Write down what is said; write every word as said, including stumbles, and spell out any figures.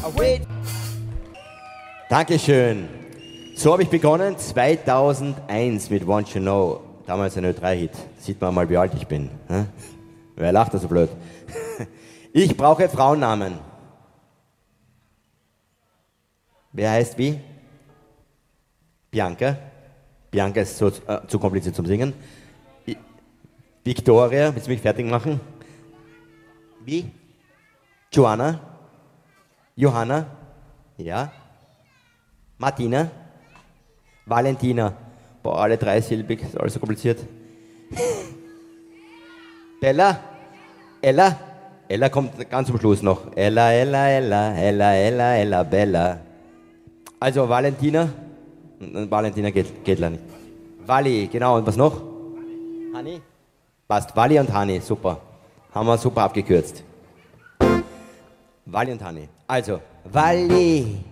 Dankeschön. So habe ich begonnen, zweitausendeins mit Want You Know. Damals ein Ö drei Hit. Sieht man mal, wie alt ich bin. Hm? Wer lacht da so blöd? Ich brauche Frauennamen. Wer heißt wie? Bianca. Bianca ist so, äh, zu kompliziert zum Singen. I Victoria, willst du mich fertig machen? Wie? Joanna? Johanna? Ja? Martina? Valentina? Boah, alle dreisilbig, ist alles so kompliziert. Bella? Ella? Ella kommt ganz zum Schluss noch. Ella, Ella, Ella, Ella, Ella, Ella, Bella. Also Valentina? Valentina geht, geht leider nicht. Wally, genau. Und was noch? Hani? Passt. Wally und Hani, super. Haben wir super abgekürzt. Wally und Hani. Also, Wally.